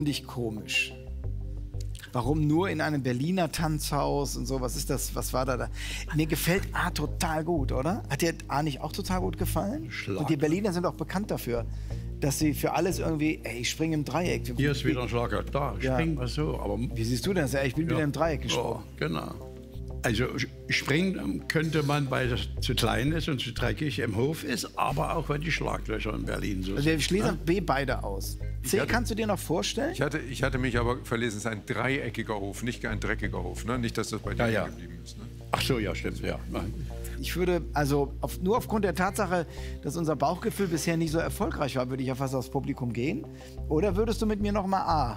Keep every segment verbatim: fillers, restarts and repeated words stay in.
Finde ich komisch. Warum nur in einem Berliner Tanzhaus und so? Was ist das? Was war da da? Mir gefällt A total gut, oder? Hat dir A nicht auch total gut gefallen? Schlag. Und die Berliner sind auch bekannt dafür, dass sie für alles irgendwie, ey, ich springe im Dreieck. Hier ist wieder ein Schlager. Da, Ja. springen wir so. Aber Wie siehst du das? Ja, ich bin ja. wieder im Dreieck gesprungen. Ja, genau. Also springen könnte man, weil das zu klein ist und zu dreckig im Hof ist, aber auch wenn die Schlaglöcher in Berlin so Also sind. wir schließen B beide aus. C, hatte- kannst du dir noch vorstellen? Ich hatte, ich hatte mich aber verlesen, es ist ein dreieckiger Hof, nicht ein dreckiger Hof. Ne? Nicht, dass das bei dir Ja, ja. hängen geblieben ist. Ne? Ach so, ja, stimmt. Ja. Ich würde, also auf, nur aufgrund der Tatsache, dass unser Bauchgefühl bisher nicht so erfolgreich war, würde ich ja fast aufs Publikum gehen. Oder würdest du mit mir noch mal A?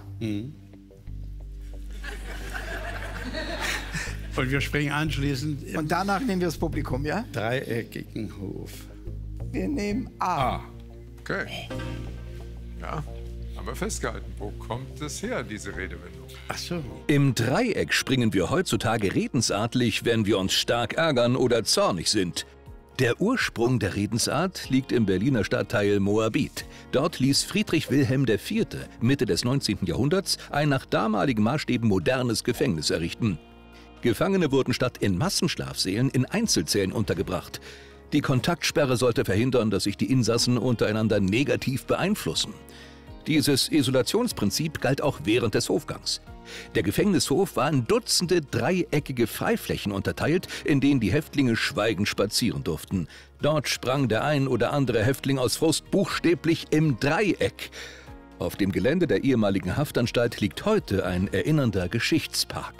Und wir springen anschließend im Und danach nehmen wir das Publikum, ja? dreieckigen Hof. Wir nehmen A. Ah, Okay. Ja, haben wir festgehalten. Wo kommt es her, diese Redewendung? ach so. Im Dreieck springen wir heutzutage redensartlich, wenn wir uns stark ärgern oder zornig sind. Der Ursprung der Redensart liegt im Berliner Stadtteil Moabit. Dort ließ Friedrich Wilhelm der Vierte Mitte des neunzehnten Jahrhunderts ein nach damaligen Maßstäben modernes Gefängnis errichten. Gefangene wurden statt in Massenschlafsälen in Einzelzellen untergebracht. Die Kontaktsperre sollte verhindern, dass sich die Insassen untereinander negativ beeinflussen. Dieses Isolationsprinzip galt auch während des Hofgangs. Der Gefängnishof war in Dutzende dreieckige Freiflächen unterteilt, in denen die Häftlinge schweigend spazieren durften. Dort sprang der ein oder andere Häftling aus Frust buchstäblich im Dreieck. Auf dem Gelände der ehemaligen Haftanstalt liegt heute ein erinnernder Geschichtspark.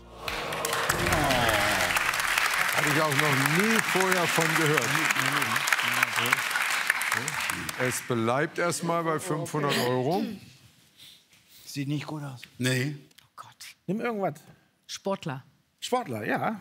Hatte ich auch noch nie vorher von gehört. Es bleibt erstmal bei fünfhundert Euro. Sieht nicht gut aus. Nee. Nimm irgendwas. Sportler. Sportler, ja.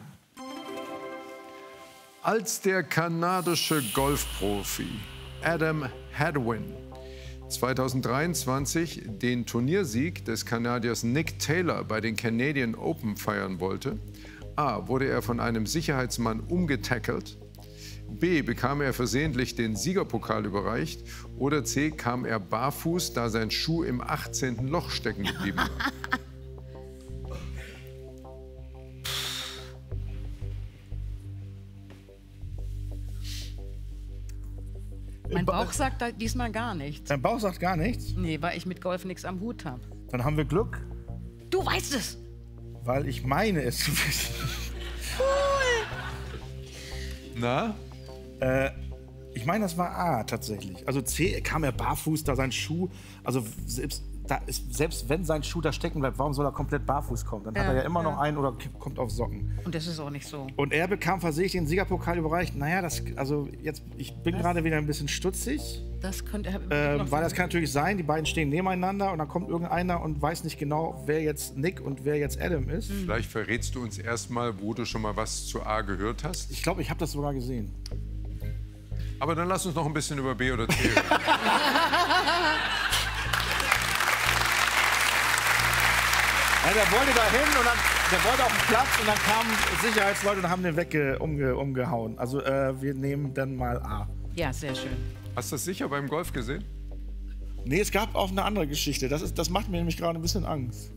Als der kanadische Golfprofi Adam Hadwin zweitausenddreiundzwanzig den Turniersieg des Kanadiers Nick Taylor bei den Canadian Open feiern wollte, A. wurde er von einem Sicherheitsmann umgetackelt, B. bekam er versehentlich den Siegerpokal überreicht oder C. kam er barfuß, da sein Schuh im achtzehnten Loch stecken geblieben war. Mein Bauch sagt da diesmal gar nichts. Dein Bauch sagt gar nichts. Nee, weil ich mit Golf nichts am Hut habe. Dann haben wir Glück, Du weißt es! weil ich meine es zu wissen. Na? Äh, ich meine, das war A tatsächlich. Also C, kam er barfuß, da sein Schuh, also selbst, da ist, selbst wenn sein Schuh da stecken bleibt, warum soll er komplett barfuß kommen? Dann hat Ja, er ja immer ja. noch einen oder kommt auf Socken. Und das ist auch nicht so. Und er bekam versehentlich den Siegerpokal überreicht. Naja, das, also jetzt, ich bin gerade wieder ein bisschen stutzig, Das könnte er äh, weil das kann natürlich sein, die beiden stehen nebeneinander und dann kommt irgendeiner und weiß nicht genau, wer jetzt Nick und wer jetzt Adam ist. Vielleicht verrätst du uns erstmal, wo du schon mal was zu A gehört hast. Ich glaube, ich habe das sogar gesehen. Aber dann lass uns noch ein bisschen über B oder C reden. Ja, der wollte da hin und dann, der wollte auf den Platz und dann kamen Sicherheitsleute und haben den wegge, umge, umgehauen. Also äh, wir nehmen dann mal A. Ja, sehr schön. Hast du das sicher beim Golf gesehen? Nee, es gab auch eine andere Geschichte. Das, ist, das macht mir nämlich gerade ein bisschen Angst.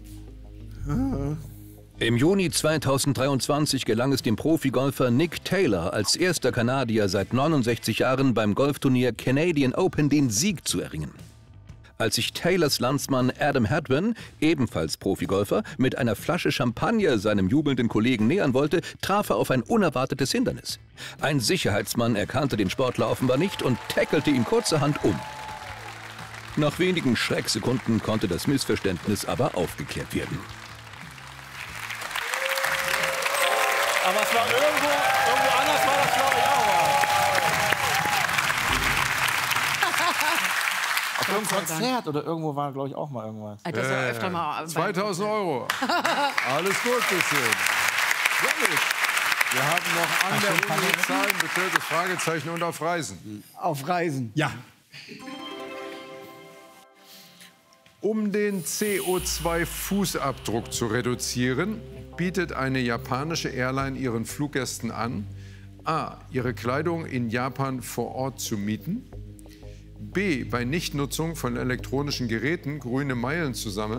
Im Juni zweitausenddreiundzwanzig gelang es dem Profigolfer Nick Taylor als erster Kanadier seit neunundsechzig Jahren beim Golfturnier Canadian Open den Sieg zu erringen. Als sich Taylors Landsmann Adam Hadwin, ebenfalls Profigolfer, mit einer Flasche Champagner seinem jubelnden Kollegen nähern wollte, traf er auf ein unerwartetes Hindernis. Ein Sicherheitsmann erkannte den Sportler offenbar nicht und tackelte ihn kurzerhand um. Nach wenigen Schrecksekunden konnte das Missverständnis aber aufgeklärt werden. Aber es war irgendwo, irgendwo anders war das, glaube ich, auch. Auf irgendeinem Konzert oder irgendwo war, glaube ich, auch mal irgendwas. Das ist ja öfter mal. zweitausend Euro. Alles gut bisher. Sehr gut. Wir haben noch an der Uni Zahlen, bestelltes Fragezeichen und auf Reisen. Auf Reisen. Ja. Um den C O zwei Fußabdruck zu reduzieren, bietet eine japanische Airline ihren Fluggästen an, A. ihre Kleidung in Japan vor Ort zu mieten, B. Bei Nichtnutzung von elektronischen Geräten grüne Meilen zu sammeln.